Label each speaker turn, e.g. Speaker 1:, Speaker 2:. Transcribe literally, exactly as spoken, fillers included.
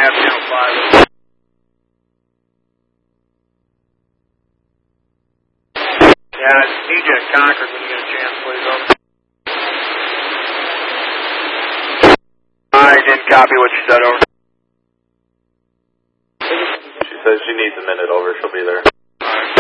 Speaker 1: have channel five. Yeah, I need you at Concord when you get a chance, please. Over. I didn't copy what you said, over.
Speaker 2: She says she needs a minute, over. She'll be there.
Speaker 1: All right.